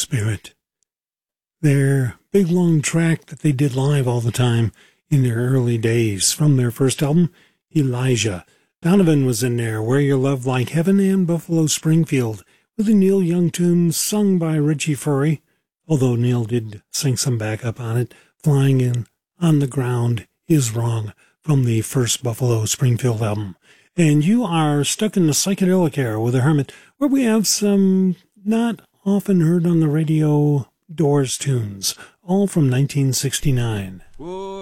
Spirit. Their big long track that they did live all the time in their early days from their first album, Elijah. Donovan was in there, Where Your Love Like Heaven, and Buffalo Springfield, with a Neil Young tune sung by Richie Furay, although Neil did sing some backup on it, Flying in on the Ground is Wrong, from the first Buffalo Springfield album. And you are stuck in the psychedelic era with The Hermit, where we have some not often heard on the radio Doors tunes, all from 1969. Whoa.